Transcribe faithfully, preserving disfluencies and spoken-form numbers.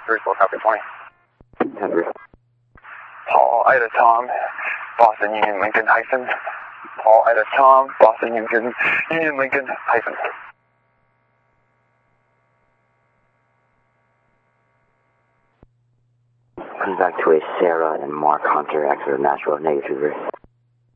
three four, copy twenty. Henry. Paul, Ida, Tom, Boston, Union, Lincoln, hyphen. Paul, Ida, Tom, Boston, Union, Union, Lincoln, hyphen. Comes back to a Sarah and Mark Hunter, Exeter, Nashville, negative.